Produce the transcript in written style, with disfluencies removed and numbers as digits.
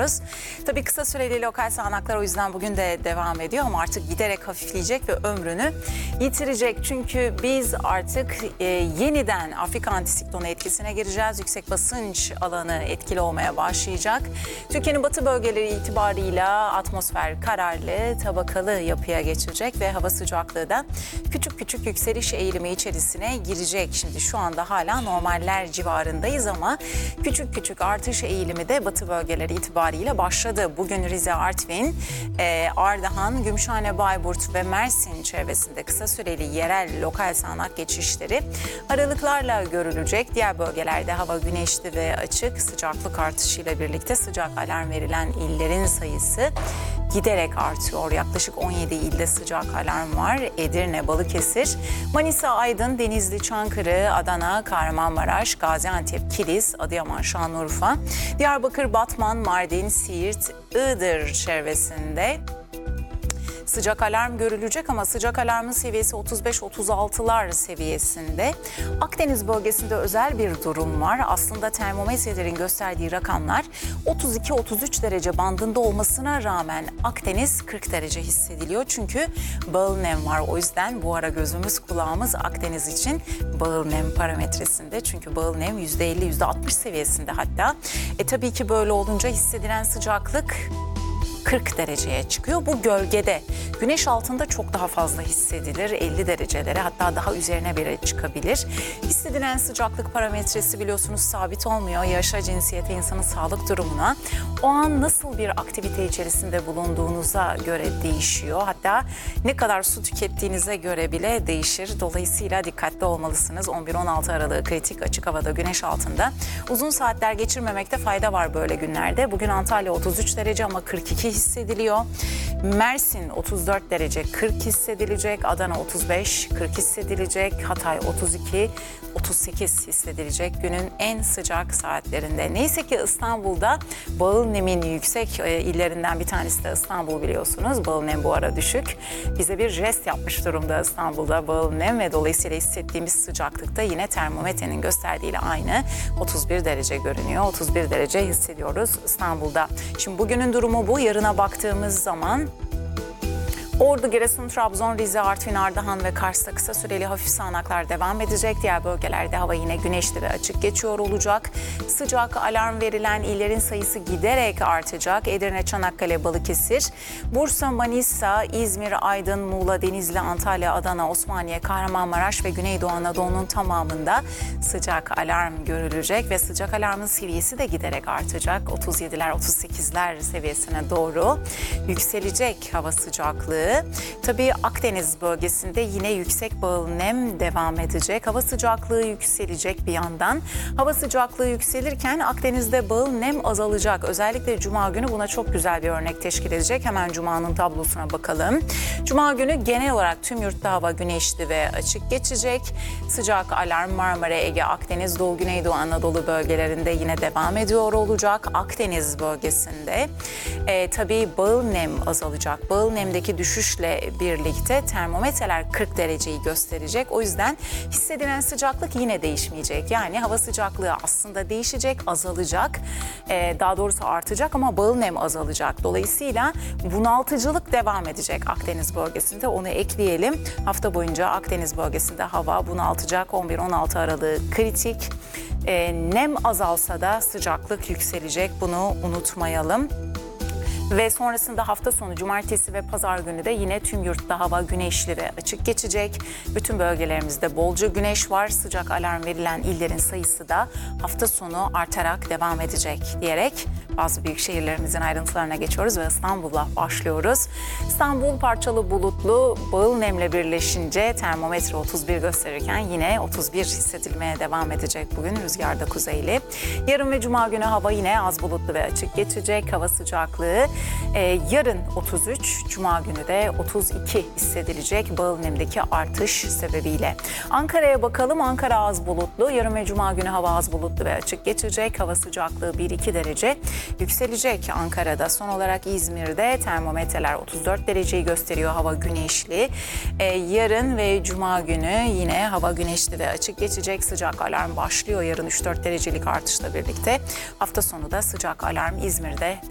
geçiyoruz. Tabii kısa süreli lokal sağanaklar o yüzden bugün de devam ediyor ama artık giderek hafifleyecek ve ömrünü yitirecek. Çünkü biz artık yeniden Afrika antisiklonu etkisine gireceğiz. Yüksek basınç alanı etkili olmaya başlayacak. Türkiye'nin batı bölgeleri itibarıyla atmosfer kararlı, tabakalı yapıya geçecek ve hava sıcaklığı da küçük küçük yükseliş eğilimi içerisine girecek. Şimdi şu anda hala normaller civarındayız ama küçük küçük artış eğilimi de batı bölgeleri itibariyle başladı. Bugün Rize, Artvin, Ardahan, Gümüşhane, Bayburt ve Mersin çevresinde kısa süreli yerel lokal sağanak geçişleri aralıklarla görülecek. Diğer bölgelerde hava güneşli ve açık, sıcaklık artışıyla birlikte sıcak alarm verilen illerin sayısı giderek artıyor. Yaklaşık 17 ilde sıcak alarm var. Edirne, Balıkesir, Manisa, Aydın, Denizli, Çankırı, Adana, Kahramanmaraş, Gaziantep, Kilis, Adıyaman, Şanlıurfa, Diyarbakır, Batman, Mardin, Siirt, Iğdır çevresinde sıcak alarm görülecek ama sıcak alarmın seviyesi 35-36'lar seviyesinde. Akdeniz bölgesinde özel bir durum var. Aslında termometrelerin gösterdiği rakamlar 32-33 derece bandında olmasına rağmen Akdeniz 40 derece hissediliyor. Çünkü bağıl nem var. O yüzden bu ara gözümüz kulağımız Akdeniz için bağıl nem parametresinde. Çünkü bağıl nem %50, %60 seviyesinde hatta. Tabii ki böyle olunca hissedilen sıcaklık 40 dereceye çıkıyor. Bu gölgede güneş altında çok daha fazla hissedilir. 50 derecelere hatta daha üzerine bile çıkabilir. Hissedilen sıcaklık parametresi biliyorsunuz sabit olmuyor. Yaşa, cinsiyete, insanın sağlık durumuna, o an nasıl bir aktivite içerisinde bulunduğunuza göre değişiyor. Hatta ne kadar su tükettiğinize göre bile değişir. Dolayısıyla dikkatli olmalısınız. 11-16 Aralık kritik açık havada güneş altında uzun saatler geçirmemekte fayda var böyle günlerde. Bugün Antalya 33 derece ama 42 hissediliyor. Mersin 34 derece 40 hissedilecek. Adana 35 40 hissedilecek. Hatay 32 38 hissedilecek günün en sıcak saatlerinde. Neyse ki İstanbul'da bağıl nemin yüksek illerinden bir tanesi de İstanbul biliyorsunuz. Bağıl nem bu ara düşük. Bize bir jest yapmış durumda İstanbul'da bağıl nem ve dolayısıyla hissettiğimiz sıcaklıkta yine termometrenin gösterdiğiyle aynı 31 derece görünüyor. 31 derece hissediyoruz İstanbul'da. Şimdi bugünün durumu bu. Yarına baktığımız zaman Ordu, Giresun, Trabzon, Rize, Artvin, Ardahan ve Kars'ta kısa süreli hafif sağanaklar devam edecek. Diğer bölgelerde hava yine güneşli ve açık geçiyor olacak. Sıcak alarm verilen illerin sayısı giderek artacak. Edirne, Çanakkale, Balıkesir, Bursa, Manisa, İzmir, Aydın, Muğla, Denizli, Antalya, Adana, Osmaniye, Kahramanmaraş ve Güneydoğu Anadolu'nun tamamında sıcak alarm görülecek ve sıcak alarmın seviyesi de giderek artacak. 37'ler, 38'ler seviyesine doğru yükselecek hava sıcaklığı. Tabii Akdeniz bölgesinde yine yüksek bağıl nem devam edecek. Hava sıcaklığı yükselecek bir yandan. Hava sıcaklığı yükselirken Akdeniz'de bağıl nem azalacak. Özellikle Cuma günü buna çok güzel bir örnek teşkil edecek. Hemen Cuma'nın tablosuna bakalım. Cuma günü genel olarak tüm yurtta hava güneşli ve açık geçecek. Sıcak alarm Marmara, Ege, Akdeniz, Doğu, Güneydoğu Anadolu bölgelerinde yine devam ediyor olacak. Akdeniz bölgesinde tabii bağıl nem azalacak. Bağıl nemdeki düşüşle birlikte termometreler 40 dereceyi gösterecek. O yüzden hissedilen sıcaklık yine değişmeyecek. Yani hava sıcaklığı aslında değişecek, azalacak. Daha doğrusu artacak ama bağıl nem azalacak. Dolayısıyla bunaltıcılık devam edecek Akdeniz bölgesinde. Onu ekleyelim. Hafta boyunca Akdeniz bölgesinde hava bunaltacak. 11-16 Aralık kritik. Nem azalsa da sıcaklık yükselecek. Bunu unutmayalım. Ve sonrasında hafta sonu cumartesi ve pazar günü de yine tüm yurtta hava güneşli ve açık geçecek. Bütün bölgelerimizde bolca güneş var. Sıcak alarm verilen illerin sayısı da hafta sonu artarak devam edecek diyerek bazı büyük şehirlerimizin ayrıntılarına geçiyoruz ve İstanbul'la başlıyoruz. İstanbul parçalı bulutlu, bağıl nemle birleşince termometre 31 gösterirken yine 31 hissedilmeye devam edecek bugün. Rüzgarda kuzeyli. Yarın ve cuma günü hava yine az bulutlu ve açık geçecek. Hava sıcaklığı yarın 33, cuma günü de 32 hissedilecek bağıl nemdeki artış sebebiyle. Ankara'ya bakalım. Ankara az bulutlu. Yarın ve cuma günü hava az bulutlu ve açık geçecek. Hava sıcaklığı 1-2 derece yükselecek Ankara'da. Son olarak İzmir'de termometreler 34 dereceyi gösteriyor. Hava güneşli. Yarın ve cuma günü yine hava güneşli ve açık geçecek. Sıcak alarm başlıyor yarın 3-4 derecelik artışla birlikte. Hafta sonu da sıcak alarm İzmir'de